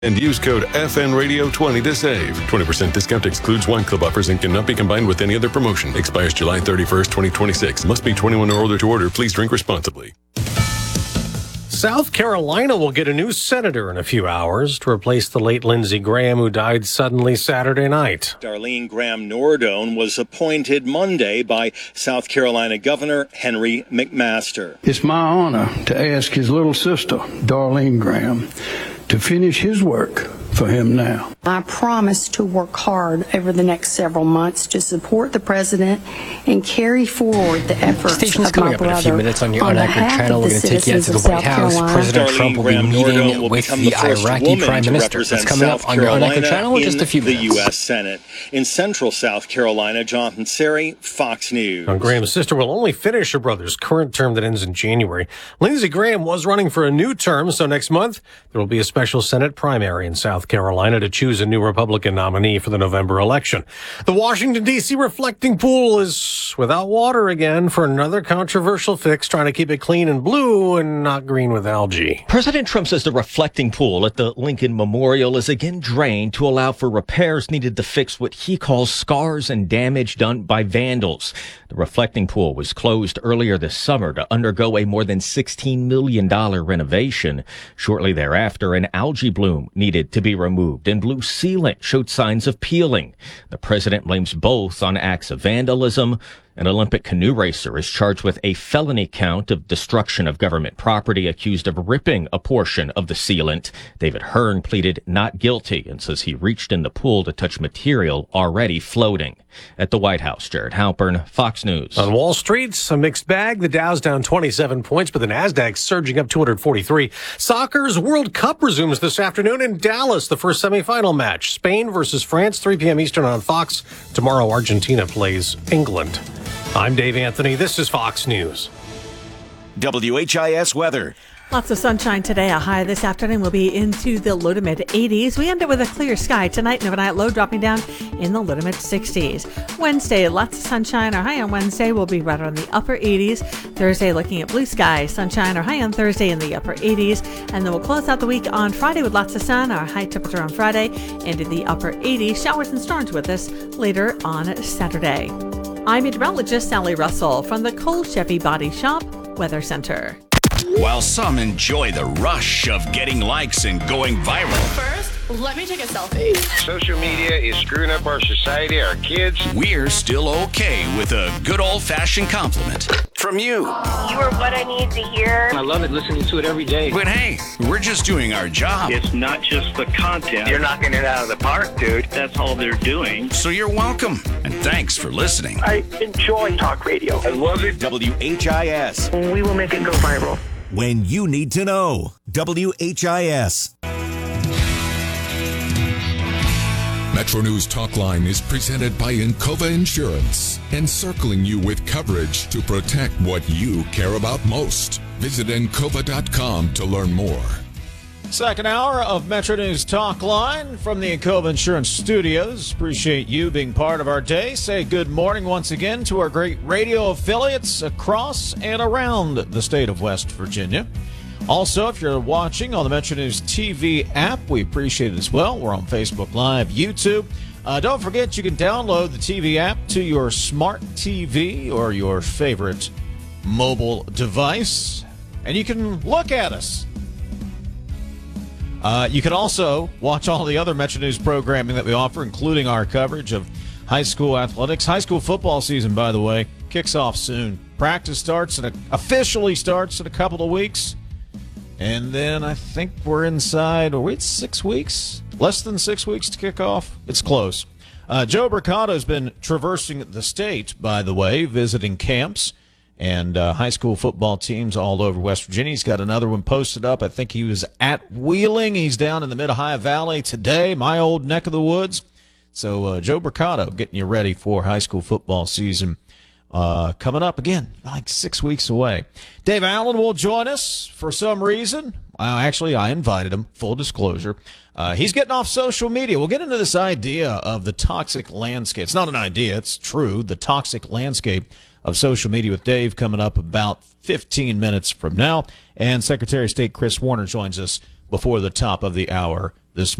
And use code FNRadio20 to save. 20% discount excludes wine club offers and cannot be combined with any other promotion. Expires July 31st, 2026. Must be 21 or older to order. Please drink responsibly. South Carolina will get a new senator in a few hours to replace the late Lindsey Graham, who died suddenly Saturday night. Darlene Graham Nordone was appointed Monday by South Carolina Governor Henry McMaster. It's my honor to ask his little sister, Darlene Graham, to finish his work for him now. I promise to work hard over the next several months to support the president and carry forward the efforts Station's of coming my up in a few brother. minutes on your On unanchored behalf channel. of We're the going to take you out citizens to the of White South House. Carolina. President Darlene Trump will be Graham Nordone meeting will with become the the first Iraqi woman Prime to Minister. represent That's coming South up on your unanchored Carolina channel in in just a few the minutes. U.S. Senate. In central South Carolina, Jonathan Seri, Fox News. Graham's sister will only finish her brother's current term that ends in January. Lindsey Graham was running for a new term, so next month there will be a special Senate primary in South Carolina to choose a new Republican nominee for the November election. The Washington, D.C. reflecting pool is without water again for another controversial fix, trying to keep it clean and blue and not green with algae. President Trump says the reflecting pool at the Lincoln Memorial is again drained to allow for repairs needed to fix what he calls scars and damage done by vandals. The reflecting pool was closed earlier this summer to undergo a more than $16 million renovation. Shortly thereafter, an algae bloom needed to be removed, and blue sealant showed signs of peeling. The president blames both on acts of vandalism. An Olympic canoe racer is charged with a felony count of destruction of government property, accused of ripping a portion of the sealant. David Hearn pleaded not guilty and says he reached in the pool to touch material already floating. At the White House, Jared Halpern, Fox News. On Wall Street, a mixed bag. The Dow's down 27 points, but the Nasdaq surging up 243. Soccer's World Cup resumes this afternoon in Dallas, the first semifinal match. Spain versus France, 3 p.m. Eastern on Fox. Tomorrow, Argentina plays England. I'm Dave Anthony. This is Fox News. WHIS weather. Lots of sunshine today. A high this afternoon will be into the low to mid 80s. We end it with a clear sky tonight and overnight low dropping down in the low to mid 60s. Wednesday, lots of sunshine. Our high on Wednesday will be right around the upper 80s. Thursday, looking at blue skies, sunshine. Our high on Thursday in the upper 80s. And then we'll close out the week on Friday with lots of sun. Our high temperature on Friday into the upper 80s. Showers and storms with us later on Saturday. I'm meteorologist Sally Russell from the Cole Chevy Body Shop Weather Center. While some enjoy the rush of getting likes and going viral, First, let me take a selfie. Social media is screwing up our society, our kids. we're still okay with a good old-fashioned compliment from you. You are what I need to hear. I love it, listening to it every day. But hey, we're just doing our job. It's not just the content. You're knocking it out of the park, dude. That's all they're doing. So you're welcome, and thanks for listening. I enjoy talk radio. I love it. WHIS. We will make it go viral. When you need to know. WHIS. Metro News Talkline is presented by Encova Insurance, encircling you with coverage to protect what you care about most. Visit Encova.com to learn more. Second hour of Metro News Talkline from the Encova Insurance Studios. Appreciate you being part of our day. Say good morning once again to our great radio affiliates across and around the state of West Virginia. Also, if you're watching on the Metro News TV app, we appreciate it as well. We're on Facebook Live, YouTube. Don't forget, you can download the TV app to your smart TV or your favorite mobile device, and you can look at us. You can also watch all the other Metro News programming that we offer, including our coverage of high school athletics. High school football season, by the way, kicks off soon. Practice starts and officially starts in a couple of weeks. And then I think we're inside, it's 6 weeks? Less than 6 weeks to kick off? It's close. Joe Bricato's been traversing the state, by the way, visiting camps and high school football teams all over West Virginia. He's got another one posted up. I think he was at Wheeling. He's down in the Mid-Ohio Valley today, my old neck of the woods. So Joe Bricato getting you ready for high school football season coming up again, like 6 weeks away. Dave Allen will join us for some reason. Actually, I invited him, full disclosure. He's getting off social media. We'll get into this idea of the toxic landscape. It's not an idea, it's true. The toxic landscape of social media with Dave coming up about 15 minutes from now. And Secretary of State Chris Warner joins us before the top of the hour this